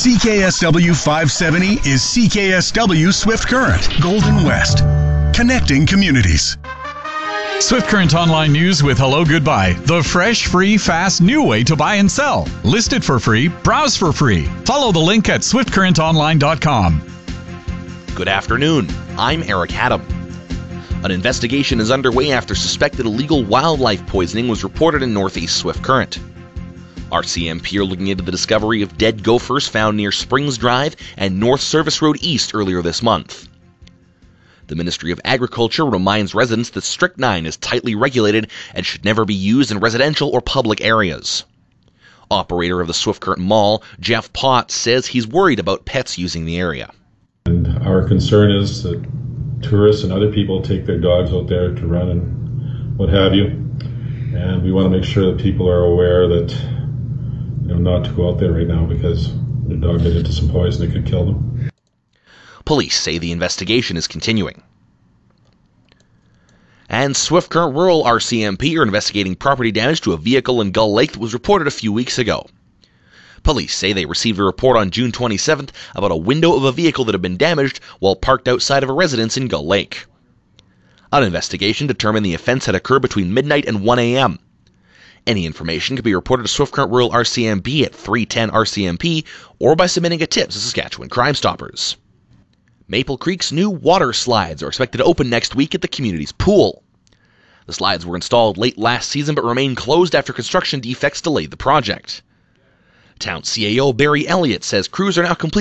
CKSW 570 is CKSW Swift Current, Golden West. Connecting communities. Swift Current Online News with Hello Goodbye. The fresh, free, fast, new way to buy and sell. List it for free. Browse for free. Follow the link at swiftcurrentonline.com. Good afternoon. I'm Eric Haddam. An investigation is underway after suspected illegal wildlife poisoning was reported in Northeast Swift Current. RCMP are looking into the discovery of dead gophers found near Springs Drive and North Service Road East earlier this month. The Ministry of Agriculture reminds residents that strychnine is tightly regulated and should never be used in residential or public areas. Operator of the Swift Current Mall, Jeff Potts, says he's worried about pets using the area. And our concern is that tourists and other people take their dogs out there to run and what have you. And we want to make sure that people are aware that not to go out there right now because the dog get into some poison that could kill them. Police say the investigation is continuing. And Swift Current Rural RCMP are investigating property damage to a vehicle in Gull Lake that was reported a few weeks ago. Police say they received a report on June 27th about a window of a vehicle that had been damaged while parked outside of a residence in Gull Lake. An investigation determined the offense had occurred between midnight and 1 a.m. Any information can be reported to Swift Current Rural RCMP at 310 RCMP or by submitting a tip to Saskatchewan Crime Stoppers. Maple Creek's new water slides are expected to open next week at the community's pool. The slides were installed late last season but remain closed after construction defects delayed the project. Town CAO Barry Elliott says crews are now complete